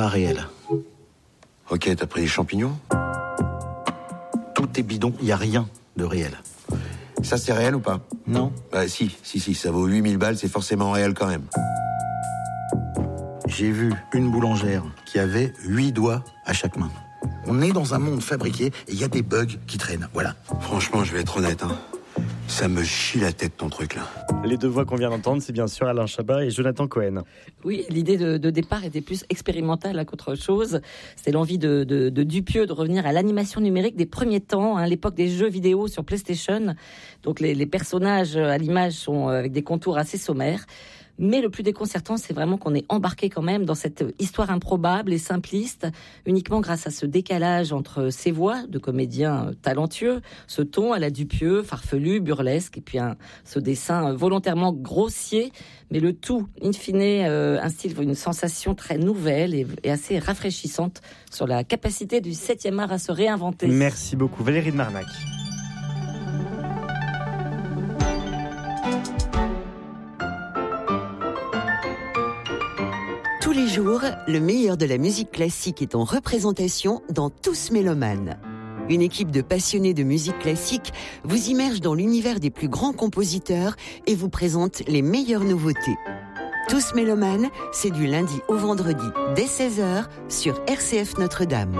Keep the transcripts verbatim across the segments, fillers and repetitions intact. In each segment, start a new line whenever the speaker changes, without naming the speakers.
pas réel.
Ok, t'as pris les champignons?
Tout est bidon, il n'y a rien de réel.
Ça, c'est réel ou pas?
Non.
Bah si, si, si, ça vaut huit mille balles, c'est forcément réel quand même.
J'ai vu une boulangère qui avait huit doigts à chaque main. On est dans un monde fabriqué et il y a des bugs qui traînent, voilà.
Franchement, je vais être honnête, hein. Ça me chie la tête, ton truc, là.
Les deux voix qu'on vient d'entendre, c'est bien sûr Alain Chabat et Jonathan Cohen.
Oui, l'idée de, de départ était plus expérimentale qu'autre chose. C'était l'envie de, de, de Dupieux de revenir à l'animation numérique des premiers temps, hein, l'époque des jeux vidéo sur PlayStation. Donc les, les personnages à l'image sont avec des contours assez sommaires. Mais le plus déconcertant, c'est vraiment qu'on est embarqué quand même dans cette histoire improbable et simpliste, uniquement grâce à ce décalage entre ces voix de comédiens talentueux, ce ton à la Dupieux, farfelu, burlesque, et puis un, ce dessin volontairement grossier, mais le tout, in fine, euh, instille une sensation très nouvelle et, et assez rafraîchissante sur la capacité du septième art à se réinventer.
Merci beaucoup, Valérie de Marnac.
Tous les jours, le meilleur de la musique classique est en représentation dans Tous Mélomanes. Une équipe de passionnés de musique classique vous immerge dans l'univers des plus grands compositeurs et vous présente les meilleures nouveautés. Tous Mélomanes, c'est du lundi au vendredi dès seize heures sur R C F Notre-Dame.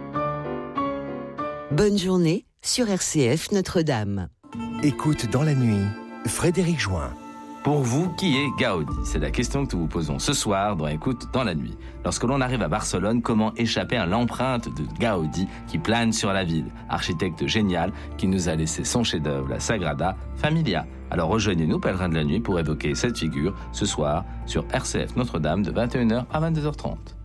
Bonne journée sur R C F Notre-Dame.
Écoute dans la nuit, Frédéric Join.
Pour vous, qui est Gaudi? C'est la question que nous vous posons ce soir dans Écoute dans la nuit. Lorsque l'on arrive à Barcelone, comment échapper à l'empreinte de Gaudi qui plane sur la ville? Architecte génial qui nous a laissé son chef-d'œuvre, la Sagrada Familia. Alors rejoignez-nous, pèlerins de la nuit, pour évoquer cette figure ce soir sur R C F Notre-Dame de vingt et une heures à vingt-deux heures trente.